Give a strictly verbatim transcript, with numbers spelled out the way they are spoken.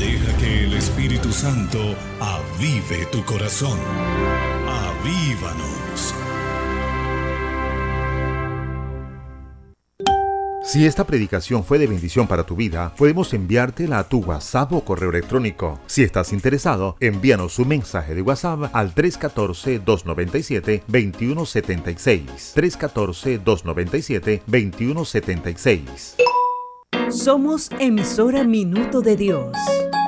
Deja que el Espíritu Santo avive tu corazón. Avívanos. Si esta predicación fue de bendición para tu vida, podemos enviártela a tu WhatsApp o correo electrónico. Si estás interesado, envíanos un mensaje de WhatsApp al tres uno cuatro, dos nueve siete, dos uno siete seis. tres uno cuatro, dos nueve siete, dos uno siete seis. Somos emisora Minuto de Dios.